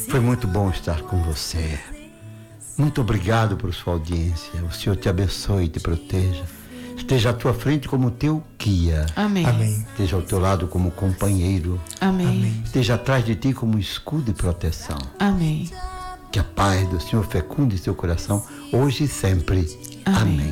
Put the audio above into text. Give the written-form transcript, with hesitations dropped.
Foi muito bom estar com você. Muito obrigado por sua audiência. O Senhor te abençoe e te proteja. Esteja à tua frente como teu guia. Amém. Amém. Esteja ao teu lado como companheiro. Amém. Esteja atrás de ti como escudo e proteção. Amém. Que a paz do Senhor fecunde seu coração hoje e sempre. Amém. Amém.